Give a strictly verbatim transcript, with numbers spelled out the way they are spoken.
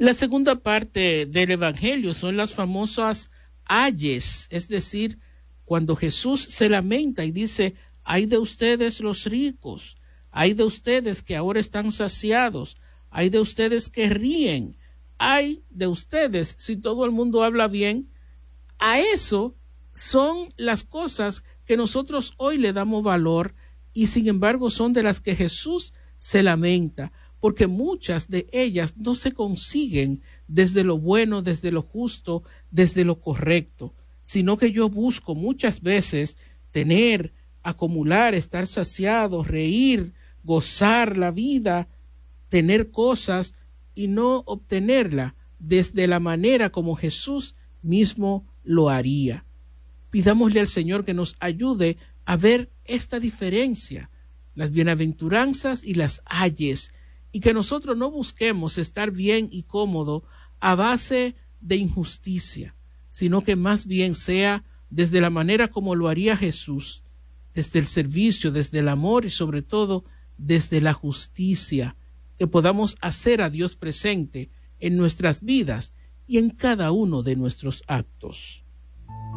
La segunda parte del Evangelio son las famosas ayes, es decir, cuando Jesús se lamenta y dice, ay de ustedes los ricos, ay de ustedes que ahora están saciados, ay de ustedes que ríen, ay de ustedes si todo el mundo habla bien. A eso son las cosas que nosotros hoy le damos valor y sin embargo son de las que Jesús se lamenta, porque muchas de ellas no se consiguen desde lo bueno, desde lo justo, desde lo correcto, sino que yo busco muchas veces tener, acumular, estar saciado, reír, gozar la vida, tener cosas y no obtenerla desde la manera como Jesús mismo lo haría. Pidámosle al Señor que nos ayude a ver esta diferencia, las bienaventuranzas y las ayes, y que nosotros no busquemos estar bien y cómodo a base de injusticia, sino que más bien sea desde la manera como lo haría Jesús, desde el servicio, desde el amor y sobre todo desde la justicia, que podamos hacer a Dios presente en nuestras vidas y en cada uno de nuestros actos.